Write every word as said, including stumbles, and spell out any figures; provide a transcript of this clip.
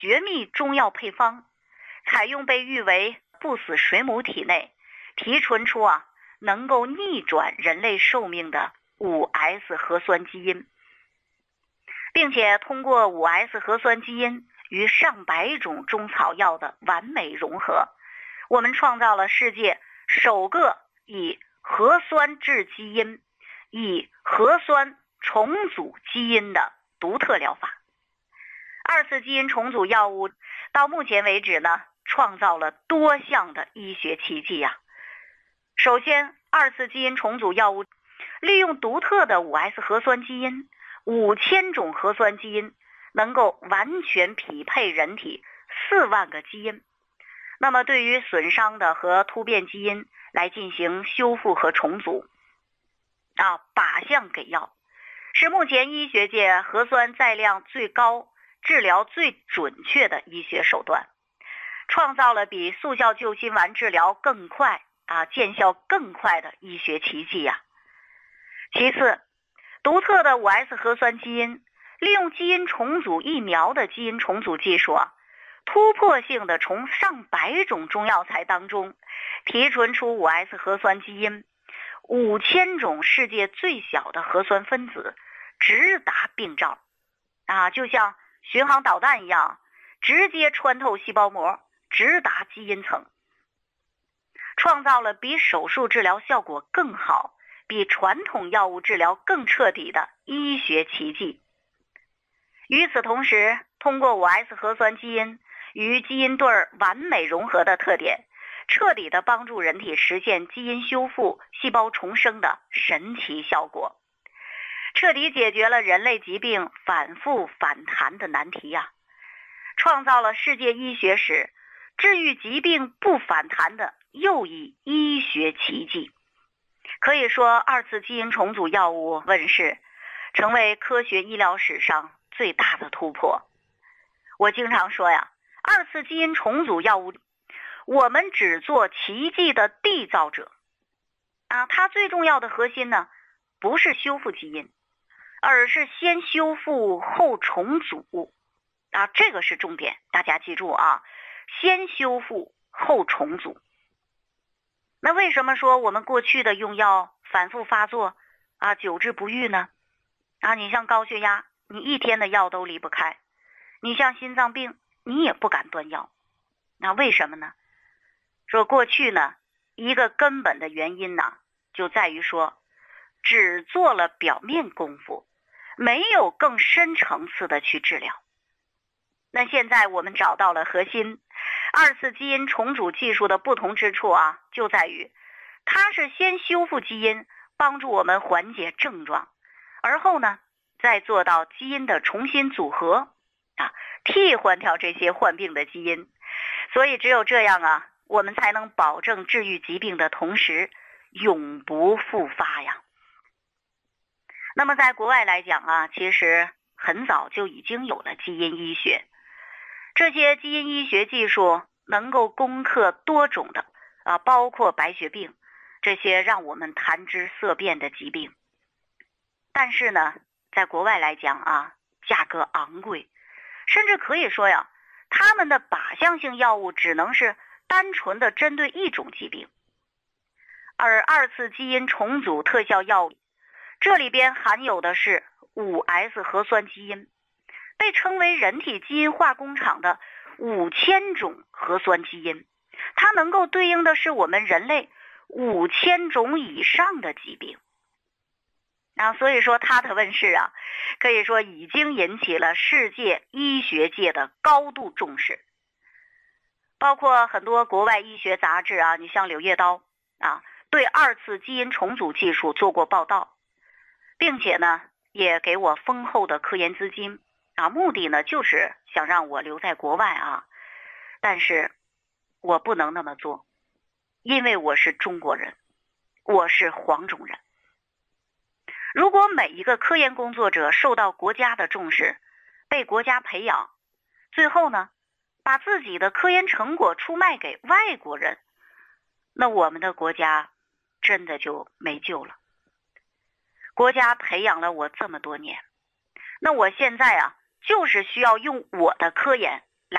绝密中药配方，采用被誉为不死水母体内提纯出啊能够逆转人类寿命的 五 S 核酸基因，并且通过 五 S 核酸基因与上百种中草药的完美融合，我们创造了世界首个以核酸制基因、以核酸重组基因的独特疗法。二次基因重组药物到目前为止呢，创造了多项的医学奇迹呀、啊。首先，二次基因重组药物利用独特的 五 S 核酸基因，五千种核酸基因能够完全匹配人体四万个基因，那么对于损伤的和突变基因来进行修复和重组啊，靶向给药，是目前医学界核酸载量最高、治疗最准确的医学手段，创造了比速效救心丸治疗更快啊、见效更快的医学奇迹呀、啊。其次，独特的 五 S 核酸基因利用基因重组疫苗的基因重组技术啊，突破性的从上百种中药材当中提纯出 五 S 核酸基因，五千种世界最小的核酸分子直达病灶啊，就像巡航导弹一样，直接穿透细胞膜，直达基因层，创造了比手术治疗效果更好、比传统药物治疗更彻底的医学奇迹。与此同时，通过 五 S 核酸基因与基因对完美融合的特点，彻底的帮助人体实现基因修复、细胞重生的神奇效果，彻底解决了人类疾病反复反弹的难题呀、啊，创造了世界医学史治愈疾病不反弹的又一医学奇迹。可以说，二次基因重组药物问世，成为科学医疗史上最大的突破。我经常说呀，二次基因重组药物，我们只做奇迹的缔造者啊！它最重要的核心呢，不是修复基因，而是先修复后重组啊，这个是重点，大家记住啊，先修复后重组。那为什么说我们过去的用药反复发作啊，久治不愈呢？啊，你像高血压，你一天的药都离不开；你像心脏病，你也不敢断药。那为什么呢？说过去呢，一个根本的原因呢，就在于说只做了表面功夫，没有更深层次的去治疗。那现在我们找到了核心，二次基因重组技术的不同之处啊，就在于它是先修复基因，帮助我们缓解症状，而后呢，再做到基因的重新组合啊，替换掉这些患病的基因。所以只有这样啊，我们才能保证治愈疾病的同时永不复发呀。那么在国外来讲啊，其实很早就已经有了基因医学，这些基因医学技术能够攻克多种的啊，包括白血病这些让我们谈之色变的疾病。但是呢，在国外来讲啊，价格昂贵，甚至可以说呀，他们的靶向性药物只能是单纯的针对一种疾病，而二次基因重组特效药物这里边含有的是 五 S 核酸基因，被称为人体基因化工厂的五千种核酸基因，它能够对应的是我们人类五千种以上的疾病啊，所以说它的问世啊，可以说已经引起了世界医学界的高度重视。包括很多国外医学杂志啊，你像《柳叶刀》啊，对二次基因重组技术做过报道，并且呢，也给我丰厚的科研资金啊，目的呢就是想让我留在国外啊。但是我不能那么做，因为我是中国人，我是黄种人。如果每一个科研工作者受到国家的重视，被国家培养，最后呢，把自己的科研成果出卖给外国人，那我们的国家真的就没救了。国家培养了我这么多年，那我现在啊，就是需要用我的科研